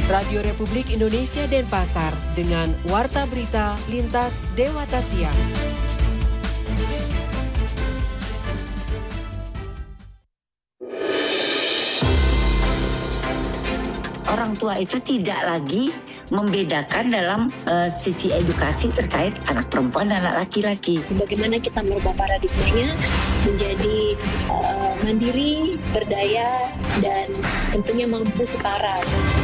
Radio Republik Indonesia Denpasar dengan Warta Berita Lintas Dewata Siang. Orang tua itu tidak lagi membedakan dalam sisi edukasi terkait anak perempuan dan anak laki-laki. Bagaimana kita merubah paradigmanya menjadi mandiri, berdaya, dan tentunya mampu setara.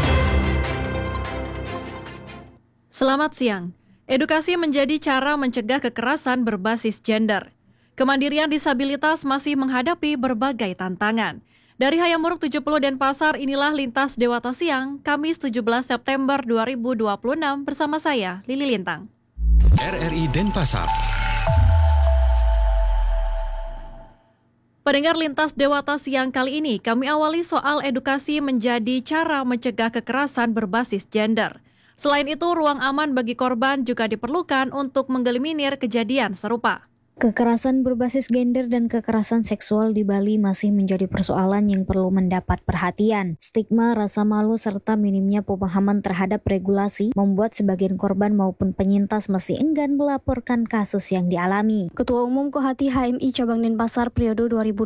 Selamat siang. Edukasi menjadi cara mencegah kekerasan berbasis gender. Kemandirian disabilitas masih menghadapi berbagai tantangan. Dari Hayamuruk 70 Denpasar, inilah Lintas Dewata Siang, Kamis 17 September 2026 bersama saya, Lili Lintang. RRI Denpasar. Pendengar Lintas Dewata Siang kali ini, kami awali soal edukasi menjadi cara mencegah kekerasan berbasis gender. Selain itu, ruang aman bagi korban juga diperlukan untuk mengeliminir kejadian serupa. Kekerasan berbasis gender dan kekerasan seksual di Bali masih menjadi persoalan yang perlu mendapat perhatian. Stigma, rasa malu, serta minimnya pemahaman terhadap regulasi membuat sebagian korban maupun penyintas masih enggan melaporkan kasus yang dialami. Ketua Umum Kohati HMI Cabang Denpasar periode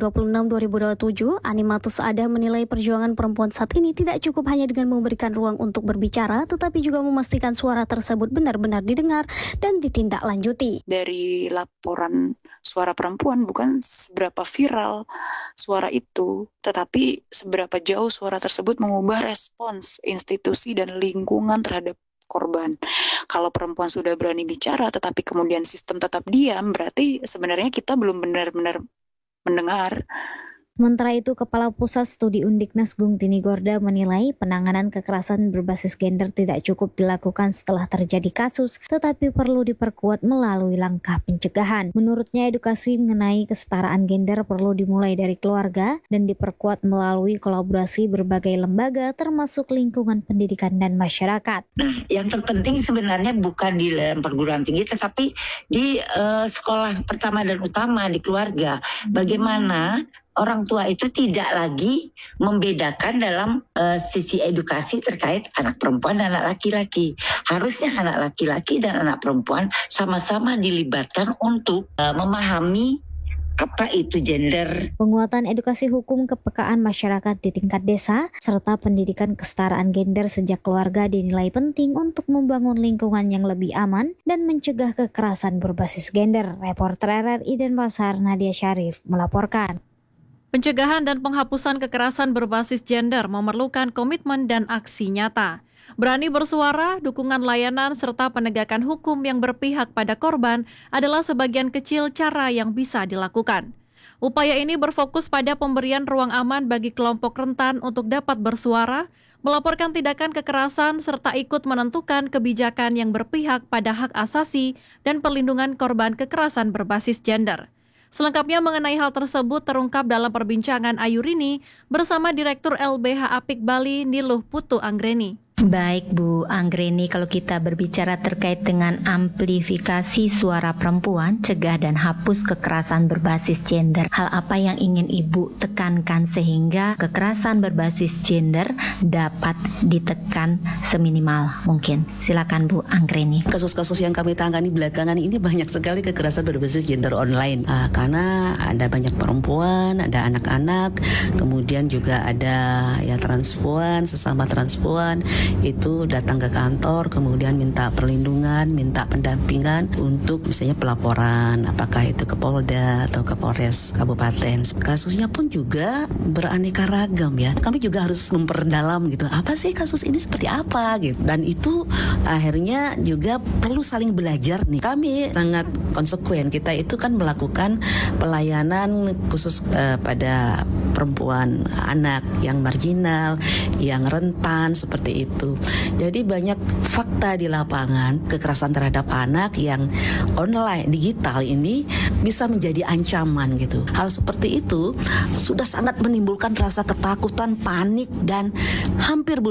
2026-2027, Animatus Ada menilai perjuangan perempuan saat ini tidak cukup hanya dengan memberikan ruang untuk berbicara, tetapi juga memastikan suara tersebut benar-benar didengar dan ditindaklanjuti. Dari laporan suara perempuan bukan seberapa viral suara itu, tetapi seberapa jauh suara tersebut mengubah respons institusi dan lingkungan terhadap korban. Kalau perempuan sudah berani bicara tetapi kemudian sistem tetap diam, berarti sebenarnya kita belum benar-benar mendengar. Sementara itu, Kepala Pusat Studi Undiknas Gung Tini Gorda menilai penanganan kekerasan berbasis gender tidak cukup dilakukan setelah terjadi kasus, tetapi perlu diperkuat melalui langkah pencegahan. Menurutnya, edukasi mengenai kesetaraan gender perlu dimulai dari keluarga dan diperkuat melalui kolaborasi berbagai lembaga termasuk lingkungan pendidikan dan masyarakat. Nah, yang terpenting sebenarnya bukan di dalam perguruan tinggi, tetapi di sekolah pertama dan utama, di keluarga. Bagaimana orang tua itu tidak lagi membedakan dalam sisi edukasi terkait anak perempuan dan anak laki-laki. Harusnya anak laki-laki dan anak perempuan sama-sama dilibatkan untuk memahami apa itu gender. Penguatan edukasi hukum kepekaan masyarakat di tingkat desa, serta pendidikan kesetaraan gender sejak keluarga dinilai penting untuk membangun lingkungan yang lebih aman dan mencegah kekerasan berbasis gender. Reporter RRI Denpasar Nadia Syarif melaporkan. Pencegahan dan penghapusan kekerasan berbasis gender memerlukan komitmen dan aksi nyata. Berani bersuara, dukungan layanan, serta penegakan hukum yang berpihak pada korban adalah sebagian kecil cara yang bisa dilakukan. Upaya ini berfokus pada pemberian ruang aman bagi kelompok rentan untuk dapat bersuara, melaporkan tindakan kekerasan, serta ikut menentukan kebijakan yang berpihak pada hak asasi dan perlindungan korban kekerasan berbasis gender. Selengkapnya mengenai hal tersebut terungkap dalam perbincangan Ayurini bersama Direktur LBH Apik Bali Niluh Putu Anggreni. Baik Bu Anggreni, kalau kita berbicara terkait dengan amplifikasi suara perempuan, cegah dan hapus kekerasan berbasis gender, hal apa yang ingin Ibu tekankan sehingga kekerasan berbasis gender dapat ditekan seminimal mungkin? Silakan Bu Anggreni. Kasus-kasus yang kami tangani belakangan ini banyak sekali kekerasan berbasis gender online, karena ada banyak perempuan, ada anak-anak, kemudian juga ada ya transpuan, sesama transpuan itu datang ke kantor, kemudian minta perlindungan, minta pendampingan untuk misalnya pelaporan, apakah itu ke Polda atau ke Polres Kabupaten. Kasusnya pun juga beraneka ragam ya. Kami juga harus memperdalam gitu, apa sih kasus ini seperti apa gitu. Dan itu akhirnya juga perlu saling belajar nih. Kami sangat konsekuen, kita itu kan melakukan pelayanan khusus pada perempuan, anak yang marginal, yang rentan seperti itu. Jadi banyak fakta di lapangan kekerasan terhadap anak yang online, digital ini bisa menjadi ancaman gitu. Hal seperti itu sudah sangat menimbulkan rasa ketakutan, panik dan hampir